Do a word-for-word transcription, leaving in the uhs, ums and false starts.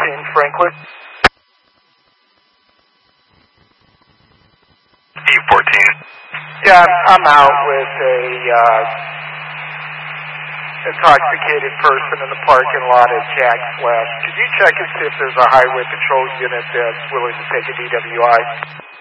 fourteen, Franklin. E fourteen. Yeah, I'm, I'm out with a uh, intoxicated person in the parking lot at Jack's Flash. Could you check and see if there's a highway patrol unit that's willing to take a D W I?